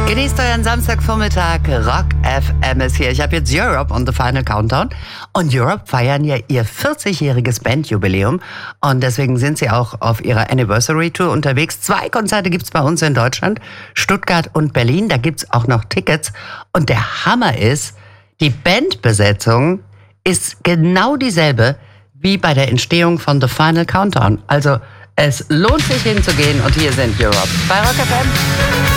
Genießt euren Samstagvormittag. Rock FM ist hier. Ich habe jetzt Europe on the Final Countdown. Und Europe feiern ja ihr 40-jähriges Bandjubiläum. Und deswegen sind sie auch auf ihrer Anniversary Tour unterwegs. 2 Konzerte gibt's bei uns in Deutschland. Stuttgart und Berlin. Da gibt's auch noch Tickets. Und der Hammer ist, die Bandbesetzung ist genau dieselbe wie bei der Entstehung von The Final Countdown. Also es lohnt sich hinzugehen. Und hier sind Europe bei Rock FM.